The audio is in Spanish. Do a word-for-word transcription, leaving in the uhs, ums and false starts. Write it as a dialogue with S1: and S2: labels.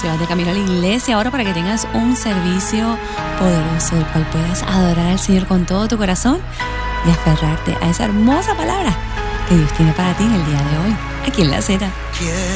S1: si vas de camino a la iglesia ahora, para que tengas un servicio poderoso del cual puedas adorar al Señor con todo tu corazón y aferrarte a esa hermosa palabra que Dios tiene para ti en el día de hoy, aquí en La Z.